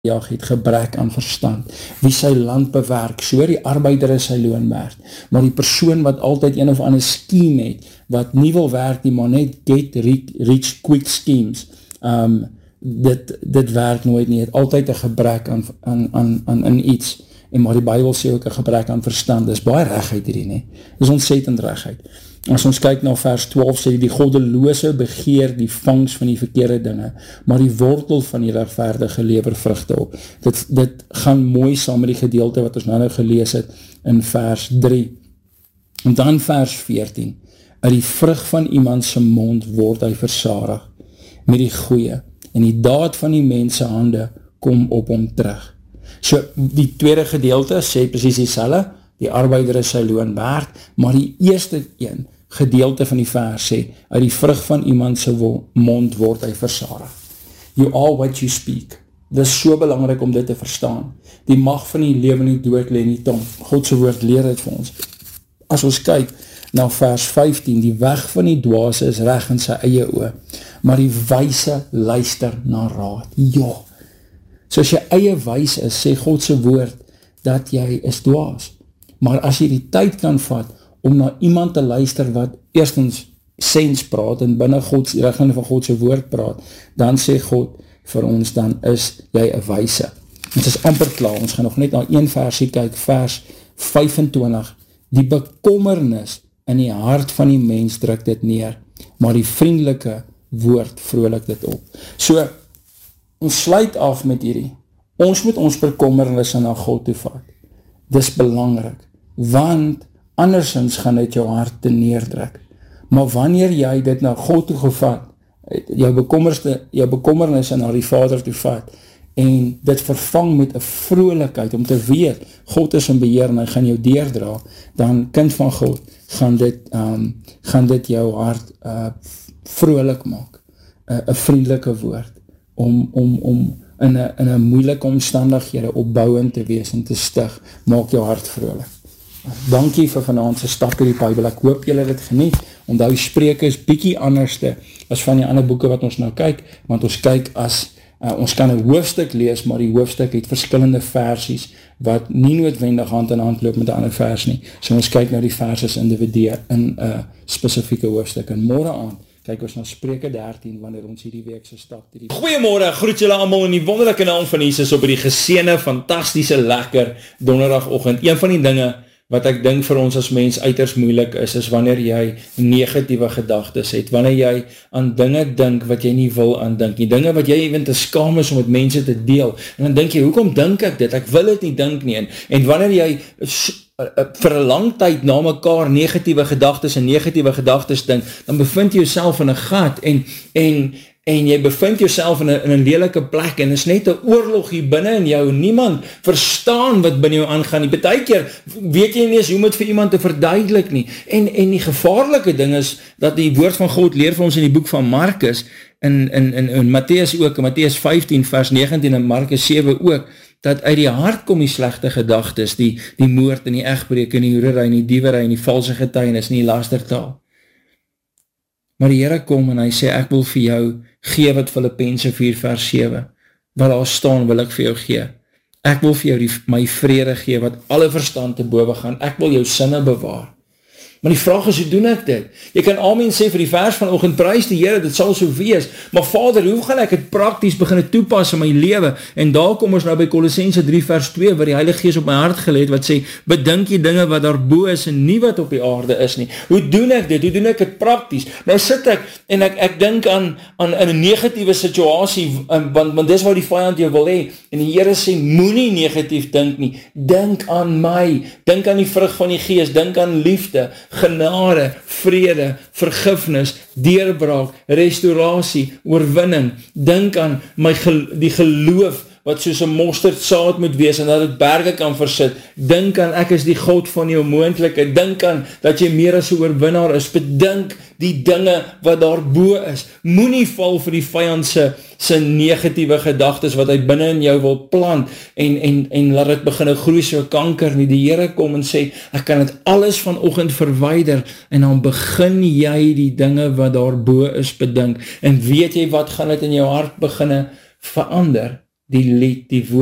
jag het gebrek aan verstand. Wie sy land bewerk, so die arbeider is sy loon werd. Maar die persoon wat altyd een of ander scheme het, wat nie wil werk nie, maar net get rich quick schemes, dit werk nooit nie, het altyd een gebrek aan iets, en maar die Bybel sê ook een gebrek aan verstand, dis baie regheid hierdie nie, dis ontsettend regheid. As ons kyk na vers 12, sê die goddelose begeer die vangs van die verkeerde dinge, maar die wortel van die regverdige lewer vrugte op. Dit gaan mooi saam met die gedeelte wat ons nou gelees het in vers 3. En dan vers 14, uit die vrug van iemand se mond word hy versadig, met die goeie, en die daad van die mense hande kom op hom terug. So, die tweede gedeelte sê precies dieselfde, die arbeider is sy loon werd, maar die eerste een gedeelte van die vers sê, uit die vrug van iemand se mond word hy versadig. You are what you speak. Dit is so belangrik om dit te verstaan. Die mag van die lewe en die dood lê in die tong. God se woord leer dit vir ons. As ons kyk na vers 15, die weg van die dwaase is reg in sy eie oë, maar die wyse luister na raad. Ja, so as jy eie wys is, sê God se woord, dat jy is dwaas. Maar as jy die tyd kan vat, om na iemand te luister wat eerstens sens praat, en binne die rigting van God se woord praat, dan sê God vir ons, dan is jy 'n wyse. Dit is amper klaar, ons gaan nog net na een versie kyk, vers 25, die bekommernis in die hart van die mens druk dit neer, maar die vriendelike woord vrolik dit op. So, ons sluit af met hierdie, ons moet ons bekommernis na God toe vat. Dis belangrik, want andersins gaan dit jou hart te neerdruk. Maar wanneer jy dit na God toe gevat, jou bekommernis na die Vader toe vat, en dit vervang met 'n vrolikheid, om te weet, God is in beheer en hy gaan jou deurdra, dan kind van God, gaan dit jou hart vrolik maak, 'n vriendelike woord, om in 'n moeilike omstandighede opbouend te wees en te stig, maak jou hart vrolik. Dankie vir vanaand se stap deur die Bybel, ek hoop julle dit geniet. Onthou, Spreuke is bietjie anderste as van die ander boeke wat ons nou kyk, want ons kyk ons kan 'n hoofstuk lees, maar die hoofstuk het verskillende versies, wat nie noodwendig hand in hand loop met 'n ander vers nie. So ons kyk nou die verses individueel in 'n spesifieke hoofstuk, en môre aand kyk ons na Spreuke 13, wanneer ons hierdie week se stap deur die... Goeiemôre, groet julle almal in die wonderlike naam van Jesus op hierdie geseënde, fantastiese, lekker donderdagoggend. Een van die dinge wat ek dink vir ons as mens uiters moeilik is wanneer jy negatiewe gedagtes het, wanneer jy aan dinge dink wat jy nie wil aan dink nie, dinge wat jy even te skaam is om met mense te deel, en dan dink jy, hoekom dink ek dit? Ek wil dit nie dink nie, en wanneer jy vir 'n lang tyd na mekaar negatiewe gedagtes dink, dan bevind jy jouself in 'n gat, en jy bevind jouself in 'n lelike plek, en is net 'n oorlog hier binne in jou, niemand verstaan wat binne jou aangaan nie, partykeer weet jy nie eens hoe om dit vir iemand te verduidelik nie, en die gevaarlike ding is, dat die woord van God leer vir ons in die boek van Markus, in Matteus ook, in Matteus 15 vers 19 en Markus 7 ook, dat uit die hart kom die slegte gedagtes, die moord en die egbreek en die hoerery en die diewery en die valse getuienis en die lastertaal. Maar die Here kom en hy sê, ek wil vir jou gee wat Filippense 4 vers 7, wat daar staan wil ek vir jou gee. Ek wil vir jou my vrede gee, wat alle verstand te bowe gaan. Ek wil jou sinne bewaar. Maar die vraag is, hoe doen ek dit? Jy kan amen sê vir die vers vanoggend, prys die Here, dit sal so wees, maar Vader, hoe gaan ek dit prakties begin toepas in my lewe? En daar kom ons nou by Kolossense 3 vers 2, waar die Heilige Gees op my hart gelê het, wat sê, bedink die dinge wat daar bo is, en nie wat op die aarde is nie. Hoe doen ek dit? Hoe doen ek dit prakties? Nou sit ek, en ek dink aan 'n negatiewe situasie, want dis wat die vyand jou wil hê, en die Here sê, moenie negatief dink nie, dink aan my, dink aan die vrug van die Gees, dink aan liefde, genade, vrede, vergifnis, deurbraak, restaurasie, oorwinning. Dink aan die geloof wat soos 'n mosterdsaad moet wees en dat dit berge kan versit. Dink aan ek is die God van jou moontlike. Dink aan dat jy meer as 'n oorwinnaar is. Bedink die dinge wat daarbo is. Moenie val vir die vyand se negatiewe gedagtes wat hy binne in jou wil plant en laat dit begin groei so kanker nie. Die Here kom en sê, ek kan dit alles vanoggend verwyder, en dan begin jy die dinge wat daarbo is bedink. En weet jy wat gaan dit in jou hart beginne verander? die lied, die woord